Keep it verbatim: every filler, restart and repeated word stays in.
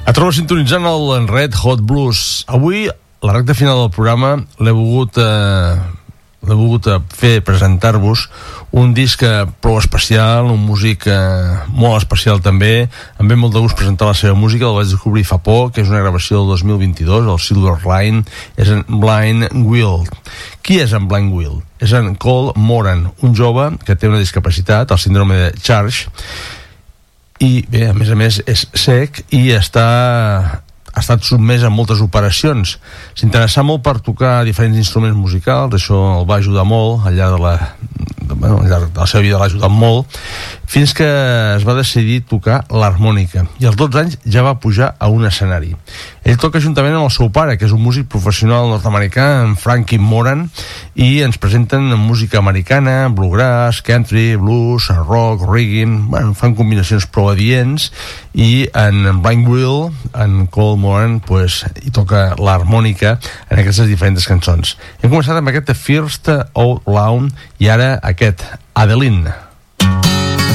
A trobo sintonitzant el Red Hot Blues. Avui, la recta final del programa, l'he volgut, eh, l'he volgut fer presentar-vos un disc prou especial, un músic eh, molt especial també. Em ve molt de gust presentar la seva música, el vaig descobrir fa poc, que és una gravació del dos mil vint-i-dos, el Silver Line, és en Blind Will. Qui és en Blind Will? És en Cole Moran, un jove que té una discapacitat, el síndrome de Charge, i bé, a més a més és cec i està, ha estat sotmès a moltes operacions. S'interessà molt per tocar diferents instruments musicals, això el va ajudar molt al llarg de la, de, bueno, al llarg de la seva vida l'ha ajudat molt, fins que es va decidir tocar l'harmònica i als dotze anys ja va pujar a un escenari. Ell toca juntament amb el seu pare, que és un músic professional nord-americà, en Frankie Moran, i ens presenten música americana, bluegrass, country, blues, rock, reggae, bueno, fan combinacions prou adients, i en Blind Will, en Cole Moran, pues, hi toca l'harmònica en aquestes diferents cançons. Hem començat amb aquest First Out Loud i ara aquest Adeline.